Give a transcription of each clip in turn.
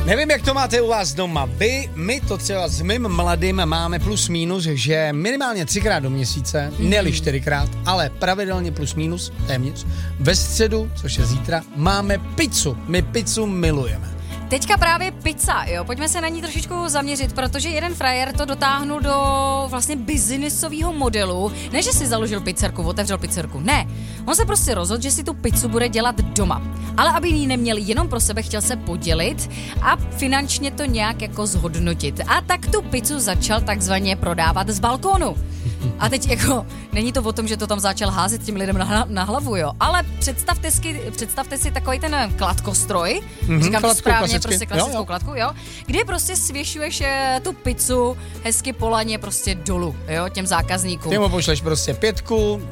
Nevím, jak to máte u vás doma vy, my to třeba s mým mladým máme plus minus, že minimálně 3krát do měsíce, ne-li 4krát, ale pravidelně plus minus, téměř, ve středu, což je zítra, máme pizzu. My pizzu milujeme. Teďka právě pizza, jo, pojďme se na ní trošičku zaměřit, protože jeden frajer to dotáhnul do vlastně biznisového modelu. Ne, že si založil pizzerku, otevřel pizzerku, ne. On se prostě rozhodl, že si tu pizzu bude dělat doma. Ale aby ji neměl jenom pro sebe, chtěl se podělit a finančně to nějak jako zhodnotit. A tak tu pizzu začal takzvaně prodávat z balkónu. A teď jako, není to o tom, že to tam začal házet těm lidem na hlavu, jo, ale představte si takový ten kladkostroj, říkám to správně, prostě klasickou kladku, jo, kde prostě svěšuješ tu pizzu hezky po laně prostě dolů, jo, těm zákazníkům. Ty mu pošleš prostě 5,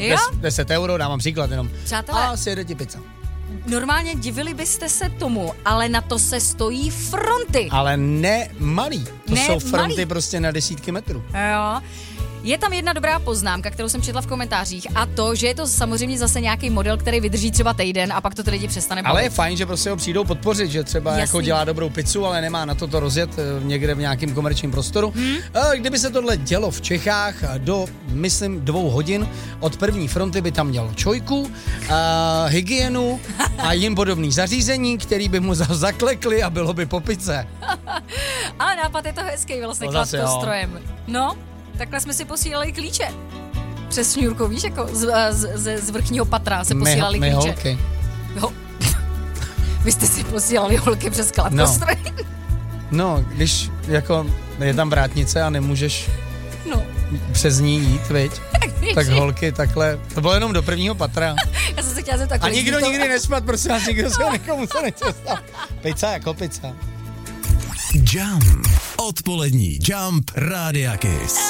10 euro, dávám příklad jenom. Přátelé, a sjede ti pizza. Normálně divili byste se tomu, ale na to se stojí fronty. Ale ne malý, to ne jsou fronty malý. prostě na desítky metrů. Jo. Je tam jedna dobrá poznámka, kterou jsem četla v komentářích, a to, že je to samozřejmě zase nějaký model, který vydrží třeba týden a pak to lidi přestane bavit. Ale je fajn, že prostě ho přijdou podpořit, že třeba jako dělá dobrou pizzu, ale nemá na to rozjet někde v nějakém komerčním prostoru. Kdyby se tohle dělo v Čechách do, myslím, 2 hodin od první fronty by tam měl čojku, hygienu a jim podobný zařízení, který by mu zaklekli a bylo by po pice. Ale nápad je to hezký vlastně kladkostrojem. No, takhle jsme si posílali klíče. Přes šňůrku, víš, jako z vrchního patra se posílali klíče. Holky. Jo. Vy jste si posílali holky přes kladkostroj. No, když jako je tam vrátnice a nemůžeš přes ní jít, viď? Tak holky takhle, to bylo jenom do prvního patra. Já jsem se chtěla zeptat, a nikdo nikdy nespat, prosím vás, nikdo se někomu se nečestá. Pizza jako pizza. Jump. Odpolední Jump Rádia Kiss.